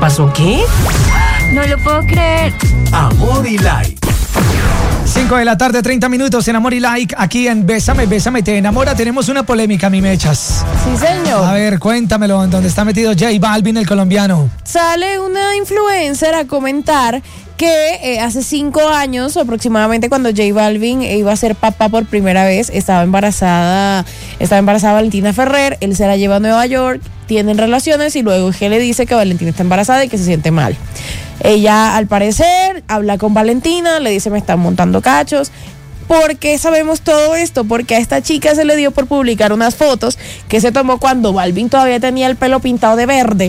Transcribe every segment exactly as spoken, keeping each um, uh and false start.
pasó qué? No lo puedo creer. Amor y Like. cinco de la tarde, treinta minutos en Amor y Like, aquí en Bésame, Bésame, te enamora. Tenemos una polémica, mi mechas. Sí, señor. A ver, cuéntamelo, en dónde está metido J Balvin, el colombiano. Sale una influencer a comentar que eh, hace cinco años aproximadamente, cuando J Balvin iba a ser papá por primera vez, estaba embarazada, estaba embarazada Valentina Ferrer, él se la lleva a Nueva York, tienen relaciones y luego G le dice que Valentina está embarazada y que se siente mal. Ella, al parecer, habla con Valentina, le dice: me están montando cachos. ¿Por qué sabemos todo esto? Porque a esta chica se le dio por publicar unas fotos que se tomó cuando Balvin todavía tenía el pelo pintado de verde,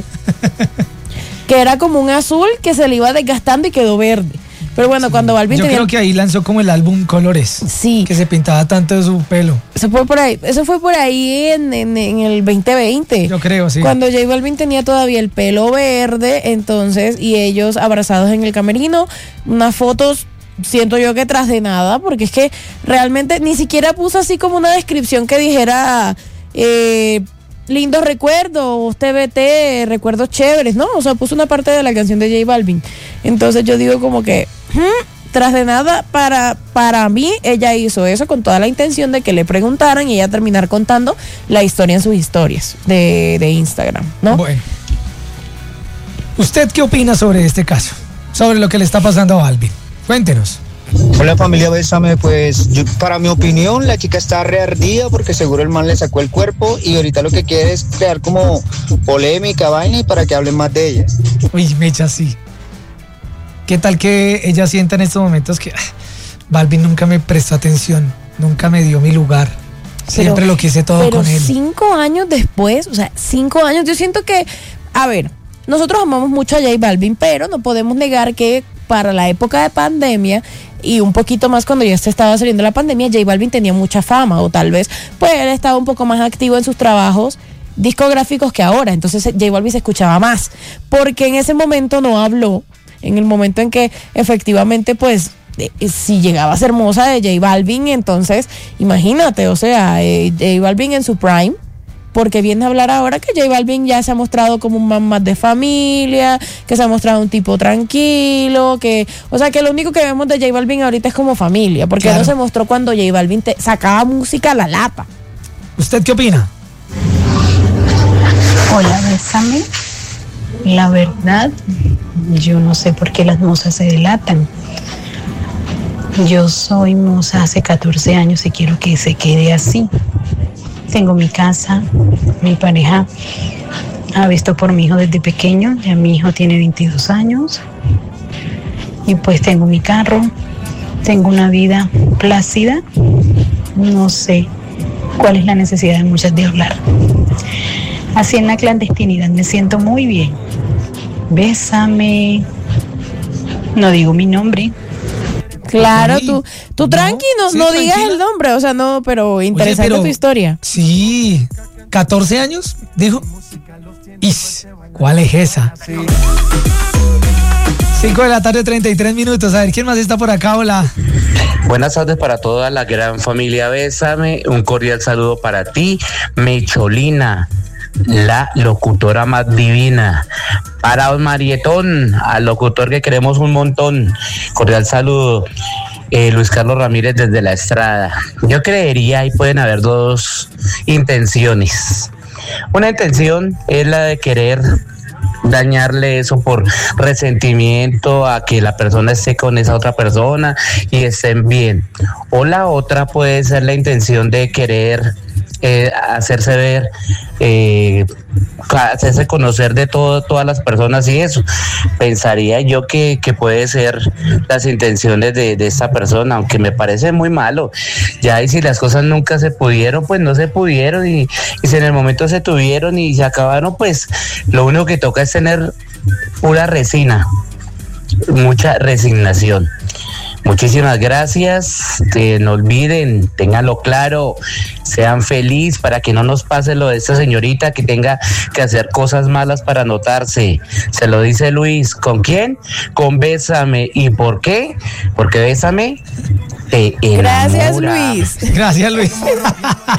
que era como un azul que se le iba desgastando y quedó verde. Pero bueno, sí, cuando Balvin Yo tenía... creo que ahí lanzó como el álbum Colores. Sí. Que se pintaba tanto de su pelo. Eso fue por ahí, eso fue por ahí en, en, en el veinte veinte. Yo creo, sí. Cuando J Balvin tenía todavía el pelo verde, entonces, y ellos abrazados en el camerino, unas fotos, siento yo que tras de nada, porque es que realmente ni siquiera puso así como una descripción que dijera... Eh, lindos recuerdos, T B T, recuerdos chéveres, ¿no? O sea, puso una parte de la canción de J Balvin. Entonces yo digo como que, hmm, tras de nada, para, para mí, ella hizo eso con toda la intención de que le preguntaran y ella terminar contando la historia en sus historias de, de Instagram, ¿no? Bueno. ¿Usted qué opina sobre este caso? Sobre lo que le está pasando a Balvin. Cuéntenos. Hola familia, Bésame. Pues yo, para mi opinión, la chica está reardida porque seguro el man le sacó el cuerpo y ahorita lo que quiere es crear como polémica, vaina, y para que hablen más de ella. Uy, mecha, sí. ¿Qué tal que ella sienta en estos momentos que ah, Balvin nunca me prestó atención, nunca me dio mi lugar? Siempre pero, lo quise todo pero con él. Cinco años después, o sea, cinco años, yo siento que, a ver, nosotros amamos mucho a J Balvin, pero no podemos negar que para la época de pandemia y un poquito más cuando ya se estaba saliendo la pandemia, J Balvin tenía mucha fama, o tal vez pues él estaba un poco más activo en sus trabajos discográficos que ahora, entonces J Balvin se escuchaba más, porque en ese momento no habló, en el momento en que efectivamente pues eh, si llegabas hermosa de J Balvin, entonces imagínate, o sea, eh, J Balvin en su prime. Porque viene a hablar ahora que J Balvin ya se ha mostrado como un man más de familia, que se ha mostrado un tipo tranquilo, que, o sea, que lo único que vemos de J Balvin ahorita es como familia, porque claro, no se mostró cuando J Balvin te sacaba música a la lata. ¿Usted qué opina? Hola, Bésame. La verdad, yo no sé por qué las musas se delatan. Yo soy musa hace catorce años y quiero que se quede así. Tengo mi casa, mi pareja ha visto por mi hijo desde pequeño, ya mi hijo tiene veintidós años y pues tengo mi carro, tengo una vida plácida, no sé cuál es la necesidad de muchas de hablar. Así en la clandestinidad me siento muy bien. Bésame, no digo mi nombre. Claro, tú, tú no, tranqui, no, sí, no digas el nombre, o sea, no, pero interesante. Oye, pero, tu historia. Sí, catorce años, dijo. Is, ¿cuál es esa? cinco de la tarde, treinta y tres minutos. A ver, ¿quién más está por acá? Hola. Buenas tardes para toda la gran familia Bésame. Un cordial saludo para ti, Mecholina, la locutora más divina. Para Don Marietón, al locutor que queremos un montón. Cordial saludo. Eh, Luis Carlos Ramírez desde La Estrada. Yo creería ahí pueden haber dos intenciones. Una intención es la de querer dañarle eso por resentimiento a que la persona esté con esa otra persona y estén bien. O la otra puede ser la intención de querer eh, hacerse ver, eh, hacerse conocer de todo, todas las personas y eso. Pensaría yo que, que puede ser las intenciones de, de esta persona, aunque me parece muy malo. Ya, y si las cosas nunca se pudieron, pues no se pudieron, y, y si en el momento se tuvieron y se acabaron, pues lo único que toca es tener pura resina, mucha resignación. Muchísimas gracias, eh, no olviden, ténganlo claro, sean felices para que no nos pase lo de esta señorita que tenga que hacer cosas malas para anotarse. Se lo dice Luis, ¿con quién? Con Bésame. ¿Y por qué? Porque Bésame te enamora. Gracias, Luis. Gracias, Luis.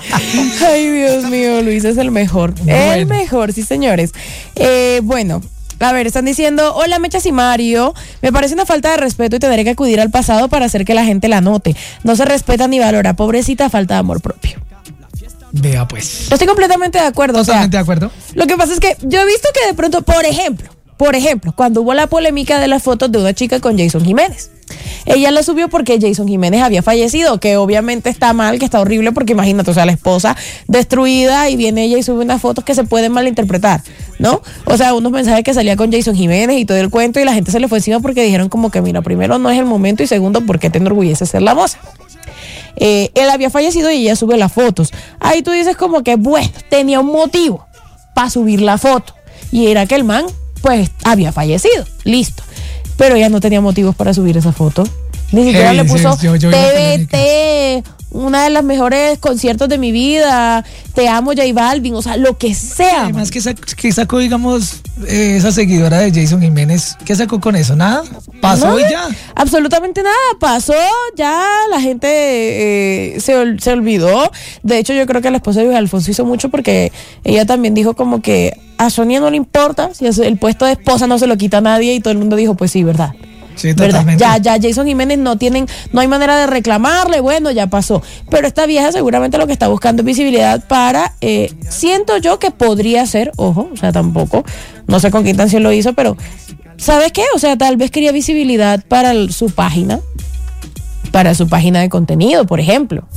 Ay, Dios mío, Luis es el mejor. Bueno. El mejor, sí, señores. Eh, bueno. A ver, están diciendo, hola Mechas y Mario, me parece una falta de respeto y tendré que acudir al pasado para hacer que la gente la note. No se respeta ni valora, pobrecita, falta de amor propio. Vea pues. Yo estoy completamente de acuerdo. Totalmente o sea, de acuerdo. Lo que pasa es que yo he visto que de pronto, por ejemplo, por ejemplo, cuando hubo la polémica de las fotos de una chica con Jason Jiménez, ella la subió porque Jason Jiménez había fallecido, que obviamente está mal, que está horrible, porque imagínate, o sea, la esposa destruida y viene ella y sube unas fotos que se pueden malinterpretar, ¿no? O sea, unos mensajes que salía con Jason Jiménez y todo el cuento, y la gente se le fue encima porque dijeron como que, mira, primero no es el momento y segundo, ¿por qué te enorgullece ser la moza? Eh, él había fallecido y ella sube las fotos. Ahí tú dices como que, bueno, tenía un motivo para subir la foto, y era que el man, pues, había fallecido, listo. Pero ella no tenía motivos para subir esa foto. Ni siquiera Hey, le puso sí, yo- yo vi la T V T, una de las mejores conciertos de mi vida, te amo J Balvin, o sea, lo que sea. Además, que, sac- que sacó, digamos, eh, esa seguidora de Jason Jiménez? ¿Qué sacó con eso? ¿Nada? ¿Pasó No, y ya? Absolutamente nada, pasó, ya la gente eh, se, ol- se olvidó. De hecho, yo creo que la esposa de Luis Alfonso hizo mucho, porque ella también dijo como que a Sonia no le importa, si el puesto de esposa no se lo quita a nadie, y todo el mundo dijo, pues sí, ¿verdad? Sí, ¿Verdad? totalmente. Ya, ya Jason Jiménez no tienen, no hay manera de reclamarle, bueno, ya pasó. Pero esta vieja seguramente lo que está buscando es visibilidad para, eh, siento yo que podría ser, ojo, o sea, tampoco, no sé con qué intención lo hizo, pero ¿sabes qué? O sea, tal vez quería visibilidad para el- su página, para su página de contenido, por ejemplo.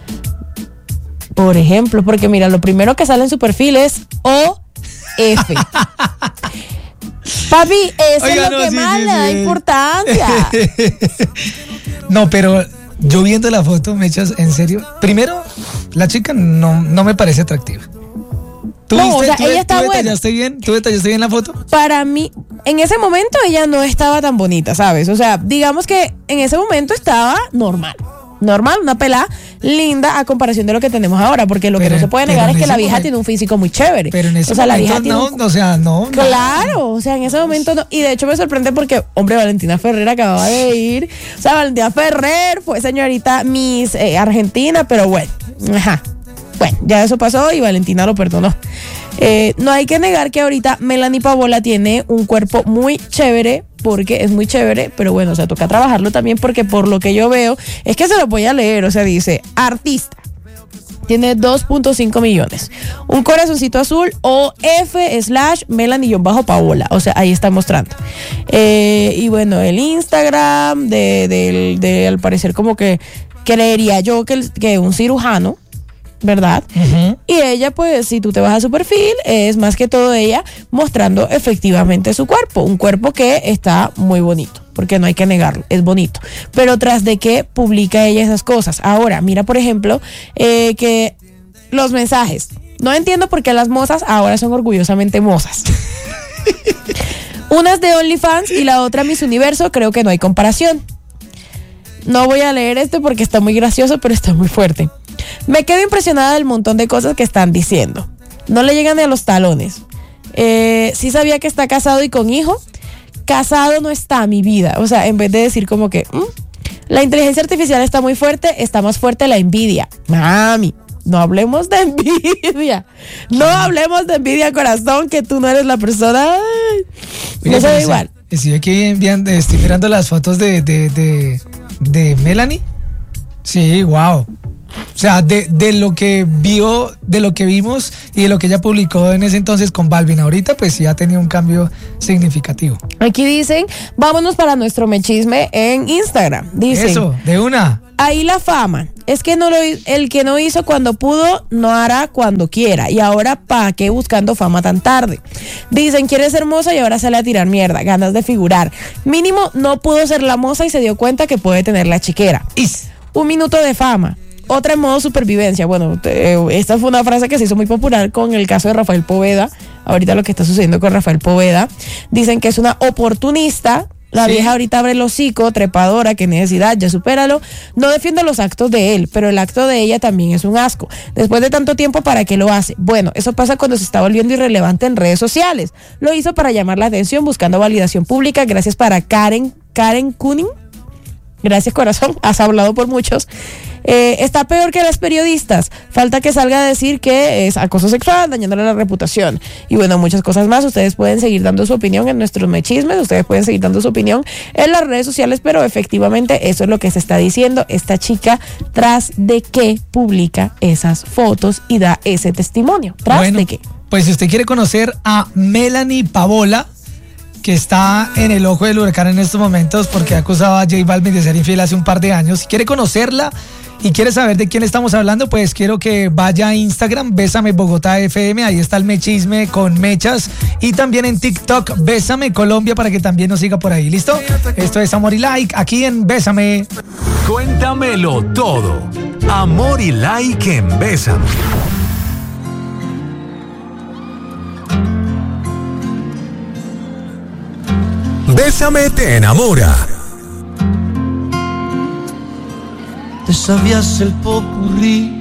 Por ejemplo, porque mira, lo primero que sale en su perfil es O F. Papi, eso Oiga, es lo no, que sí, más sí, le da sí. importancia. No, pero yo viendo la foto, me echas en serio. Primero, la chica no, no me parece atractiva. ¿Tú, No, viste, o sea, tú, ella tú está buena. detallaste bien? ¿Tú detallaste bien la foto? Para mí, en ese momento ella no estaba tan bonita, ¿sabes? O sea, digamos que en ese momento estaba normal. Normal, una pelada linda a comparación de lo que tenemos ahora, porque lo Pero- que no se puede pero negar en es que la ese vieja momento- tiene un físico muy chévere. Pero en ese o sea, la momento vieja tiene no, un- no, o sea, no. no. Claro, o sea, en ese momento no. Y de hecho me sorprende porque, hombre, Valentina Ferrer acababa de ir. O sea, Valentina Ferrer fue señorita Miss eh, Argentina, pero bueno, ajá. Bueno, ya eso pasó y Valentina lo perdonó. Eh, no hay que negar que ahorita Melanie Pavola tiene un cuerpo muy chévere, porque es muy chévere, pero bueno, o sea, toca trabajarlo también, porque por lo que yo veo, es que se lo voy a leer, o sea, dice, artista. Tiene dos punto cinco millones. Un corazoncito azul o F slash Melanie-Paola. O sea, ahí está mostrando. Eh, y bueno, el Instagram de, de, de, al parecer, como que creería yo que, el- que un cirujano, ¿verdad? Ujú. Y ella, pues, si tú te vas a su perfil, es más que todo ella mostrando efectivamente su cuerpo. Un cuerpo que está muy bonito, porque no hay que negarlo, es bonito. Pero tras de que publica ella esas cosas. Ahora, mira, por ejemplo, eh, que los mensajes. No entiendo por qué las mozas ahora son orgullosamente mozas. Una es de OnlyFans y la otra Miss Universo, creo que no hay comparación. No voy a leer este porque está muy gracioso, pero está muy fuerte. Me quedo impresionada del montón de cosas que están diciendo. No le llegan ni a los talones. Eh, sí sabía que está casado y con hijo. Casado no está, mi vida. O sea, en vez de decir como que "Mm, la inteligencia artificial está muy fuerte, está más fuerte la envidia". Mami, no hablemos de envidia. No hablemos de envidia, corazón, que tú no eres la persona. Ay, Oiga, no se pero ve sí, igual. Estoy aquí enviando, estoy mirando las fotos de, de, de, de Melanie. Sí, wow. O sea, de, de lo que vio, de lo que vimos y de lo que ella publicó en ese entonces con Balvin, ahorita pues sí ha tenido un cambio significativo. Aquí dicen, vámonos para nuestro mechisme en Instagram. Dicen, Eso, de una. ahí la fama. Es que no lo, hi- el que no hizo cuando pudo, no hará cuando quiera. Y ahora, ¿para qué buscando fama tan tarde? Dicen, quieres ser moza y ahora sale a tirar mierda, ganas de figurar. Mínimo, no pudo ser la moza y se dio cuenta que puede tener la chiquera. Is. Un minuto de fama. Otra en modo supervivencia. Bueno, te- eh, esta fue una frase que se hizo muy popular con el caso de Rafael Poveda. Ahorita lo que está sucediendo con Rafael Poveda. Dicen que es una oportunista. La Sí. vieja ahorita abre el hocico, trepadora, qué necesidad, ya supéralo. No defiende los actos de él, pero el acto de ella también es un asco. Después de tanto tiempo, ¿para qué lo hace? Bueno, eso pasa cuando se está volviendo irrelevante en redes sociales. Lo hizo para llamar la atención, buscando validación pública. Gracias para Karen, Karen Kuning. Gracias, corazón, has hablado por muchos. Eh, está peor que las periodistas. Falta que salga a decir que es acoso sexual, dañándole la reputación. Y bueno, muchas cosas más. Ustedes pueden seguir dando su opinión en nuestros mechismes, ustedes pueden seguir dando su opinión en las redes sociales, pero efectivamente eso es lo que se está diciendo esta chica tras de que publica esas fotos y da ese testimonio. ¿Tras bueno, de qué? Pues si usted quiere conocer a Melanie Pavola, que está en el ojo del huracán en estos momentos porque ha acusado a J Balvin de ser infiel hace un par de años, si quiere conocerla y quiere saber de quién estamos hablando, pues quiero que vaya a Instagram, Bésame Bogotá F M, ahí está el mechisme con Mechas, y también en TikTok, Bésame Colombia, para que también nos siga por ahí, ¿listo? Esto es Amor y Like, aquí en Bésame. Cuéntamelo todo. Amor y Like en Bésame. Bésame te enamora. Te sabías el popurrí